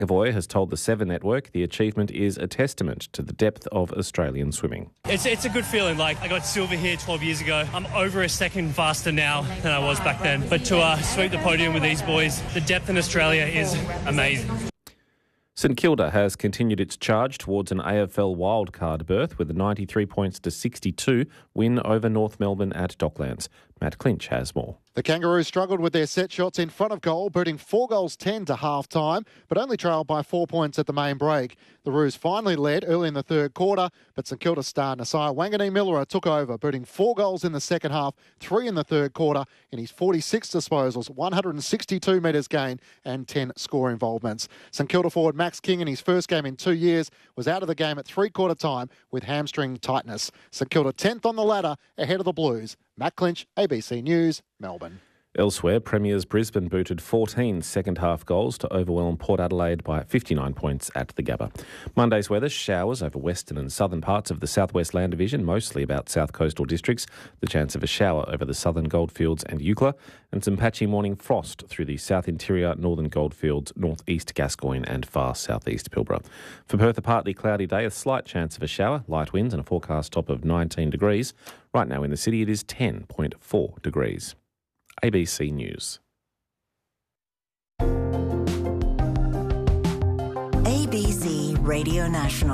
McAvoy has told the Seven Network the achievement is a testament to the depth of Australian swimming. It's a good feeling. Like, I got silver here 12 years ago. I'm over a second faster now than I was back then. But to sweep the podium with these boys, the depth in Australia is amazing. St Kilda has continued its charge towards an AFL wildcard berth with a 93 points to 62 win over North Melbourne at Docklands. Matt Clinch has more. The Kangaroos struggled with their set shots in front of goal, beating 4-10 to half-time, but only trailed by 4 points at the main break. The Roos finally led early in the third quarter, but St Kilda star Nasiah Wanganeen-Millera took over, booting 4 goals in the second half, 3 in the third quarter, in his 46 disposals, 162 metres gained and 10 score involvements. St Kilda forward Max King, in his first game in 2 years, was out of the game at three-quarter time with hamstring tightness. St Kilda 10th on the ladder, ahead of the Blues. Matt Clinch, ABC News, Melbourne. Elsewhere, Premiers Brisbane booted 14 second-half goals to overwhelm Port Adelaide by 59 points at the Gabba. Monday's weather, showers over western and southern parts of the southwest land division, mostly about south coastal districts, the chance of a shower over the southern goldfields and Eucla, and some patchy morning frost through the south interior, northern goldfields, northeast Gascoyne and far southeast Pilbara. For Perth, a partly cloudy day, a slight chance of a shower, light winds and a forecast top of 19 degrees. Right now in the city it is 10.4 degrees. ABC News. ABC Radio National.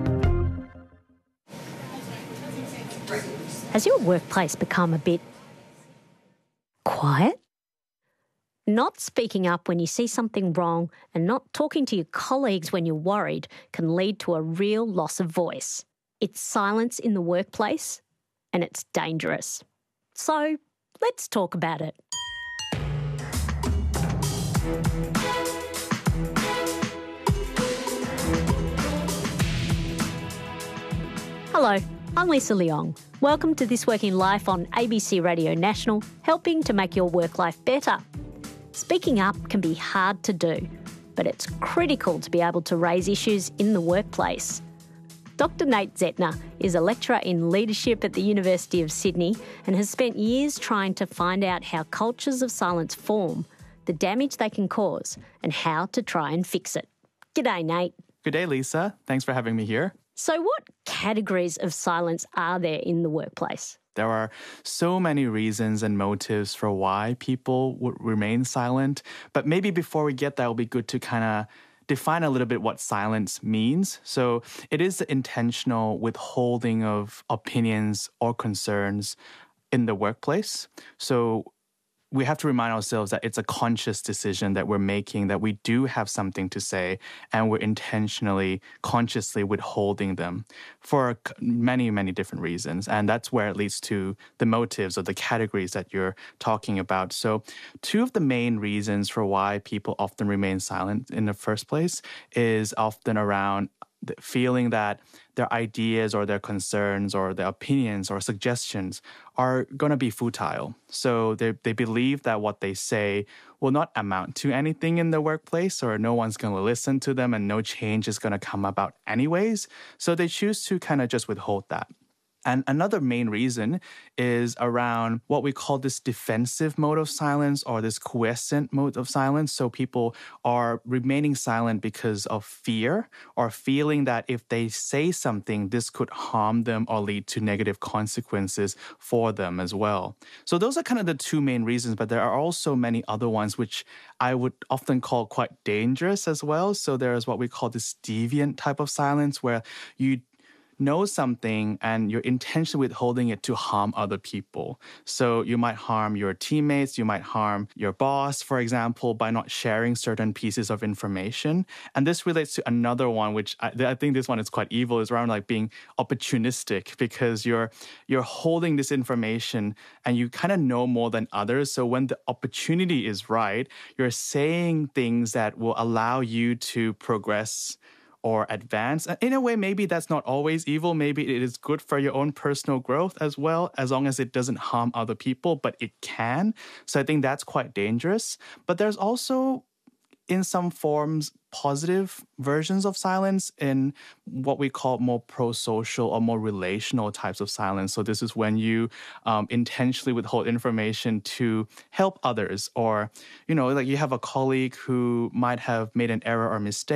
Has your workplace become a bit quiet? Not speaking up when you see something wrong and not talking to your colleagues when you're worried can lead to a real loss of voice. It's silence in the workplace and it's dangerous. So, let's talk about it. Hello, I'm Lisa Leong. Welcome to This Work in Life on ABC Radio National, helping to make your work life better. Speaking up can be hard to do, but it's critical to be able to raise issues in the workplace. Dr. Nate Zettner is a lecturer in leadership at the University of Sydney and has spent years trying to find out how cultures of silence form, the damage they can cause, and how to try and fix it. G'day, Nate. Good day, Lisa. Thanks for having me here. So what categories of silence are there in the workplace? There are so many reasons and motives for why people would remain silent. But maybe before we get there, it'll be good to kind of define a little bit what silence means. So it is the intentional withholding of opinions or concerns in the workplace. So we have to remind ourselves that it's a conscious decision that we're making, that we do have something to say, and we're intentionally, consciously withholding them for many, many different reasons. And that's where it leads to the motives or the categories that you're talking about. So two of the main reasons for why people often remain silent in the first place is often around the feeling that their ideas or their concerns or their opinions or suggestions are going to be futile. So they believe that what they say will not amount to anything in the workplace, or no one's going to listen to them and no change is going to come about anyways. So they choose to kind of just withhold that. And another main reason is around what we call this defensive mode of silence or this quiescent mode of silence. So people are remaining silent because of fear or feeling that if they say something, this could harm them or lead to negative consequences for them as well. So those are kind of the two main reasons, but there are also many other ones which I would often call quite dangerous as well. So there is what we call this deviant type of silence where you know something and you're intentionally withholding it to harm other people. So you might harm your teammates, you might harm your boss, for example, by not sharing certain pieces of information. And this relates to another one, which I think this one is quite evil, is around like being opportunistic, because you're holding this information and you kind of know more than others. So when the opportunity is right, you're saying things that will allow you to progress or advance. In a way, maybe that's not always evil. Maybe it is good for your own personal growth as well, as long as it doesn't harm other people, but it can. So I think that's quite dangerous. But there's also, in some forms, positive versions of silence in what we call more pro-social or more relational types of silence. So this is when you intentionally withhold information to help others, or, like you have a colleague who might have made an error or mistake.